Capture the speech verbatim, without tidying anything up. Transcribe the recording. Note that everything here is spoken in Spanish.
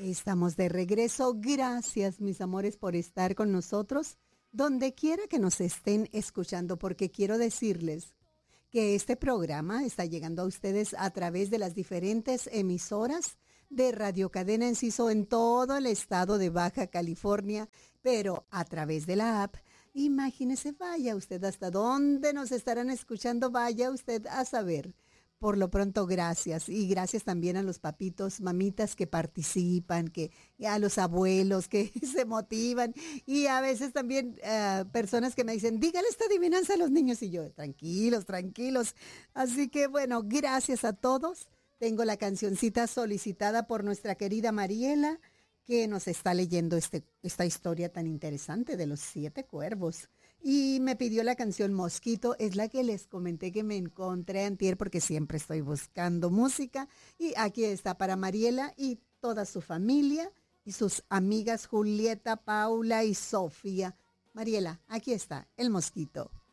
Estamos de regreso. Gracias, mis amores, por estar con nosotros, donde quiera que nos estén escuchando, porque quiero decirles que este programa está llegando a ustedes a través de las diferentes emisoras de Radio Cadena Enciso en todo el estado de Baja California, pero a través de la app. Imagínese, vaya usted hasta dónde nos estarán escuchando, vaya usted a saber. Por lo pronto, gracias. Y gracias también a los papitos, mamitas que participan, que a los abuelos que se motivan. Y a veces también uh, personas que me dicen, dígale esta adivinanza a los niños. Y yo, tranquilos, tranquilos. Así que bueno, gracias a todos. Tengo la cancioncita solicitada por nuestra querida Mariela, que nos está leyendo este, esta historia tan interesante de los siete cuervos. Y me pidió la canción Mosquito, es la que les comenté que me encontré antier porque siempre estoy buscando música. Y aquí está para Mariela y toda su familia y sus amigas Julieta, Paula y Sofía. Mariela, aquí está, el Mosquito.